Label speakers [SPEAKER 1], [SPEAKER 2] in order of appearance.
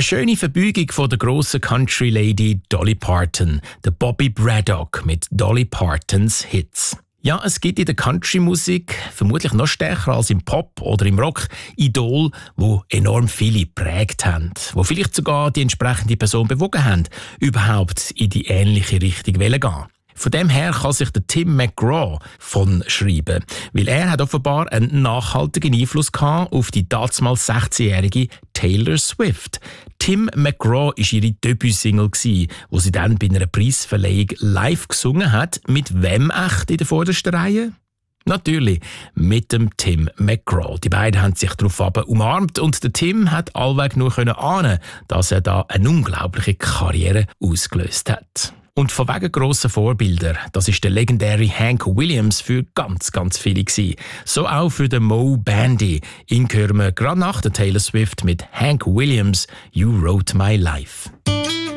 [SPEAKER 1] schöne Verbeugung von der grossen Country-Lady Dolly Parton, der Bobby Braddock mit Dolly Partons Hits. Ja, es gibt in der Country-Musik, vermutlich noch stärker als im Pop oder im Rock, Idole, die enorm viele geprägt haben, die vielleicht sogar die entsprechende Person bewogen haben, überhaupt in die ähnliche Richtung gehen. Von dem her kann sich der Tim McGraw von schreiben, weil er hat offenbar einen nachhaltigen Einfluss gehabt auf die damals 16-jährige Taylor Swift. Tim McGraw war ihre Debütsingle, wo sie dann bei einer Preisverleihung live gesungen hat. Mit wem echt in der vordersten Reihe? Natürlich mit dem Tim McGraw. Die beiden haben sich darauf umarmt und der Tim hat allweg nur ahnen, dass er da eine unglaubliche Karriere ausgelöst hat. Und von wegen grossen Vorbildern, das ist der legendäre Hank Williams für ganz, ganz viele gewesen. So auch für den Mo Bandy. Ihn hören wir gerade nach der Taylor Swift mit Hank Williams, You Wrote My Life.